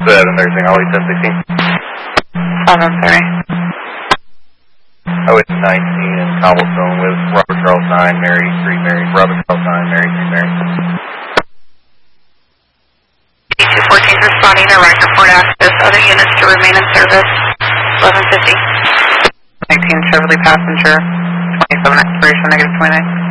Everything, Ollie 1016. 7-3. I was 19 in Cobblestone with Robert Charles 9, Mary 3 Mary, Robert Charles 9, Mary 3 Mary. 214 responding to right report access. Other units to remain in service. 1150. 19 Chevrolet passenger. 27 expiration, negative 29.